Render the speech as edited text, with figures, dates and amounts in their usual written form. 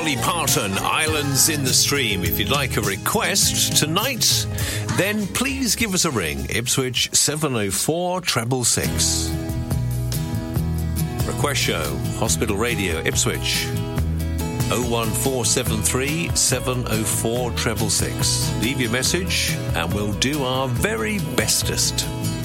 Dolly Parton, Islands in the Stream. If you'd like a request tonight, then please give us a ring. Ipswich 704 666. Request show, Hospital Radio, Ipswich 01473 704 666. Leave your message and we'll do our very bestest.